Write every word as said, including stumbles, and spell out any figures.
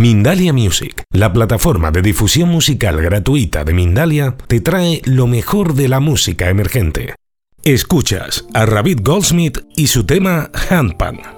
Mindalia Music, la plataforma de difusión musical gratuita de Mindalia, te trae lo mejor de la música emergente. Escuchas a Ravid Goldsmith y su tema Handpan.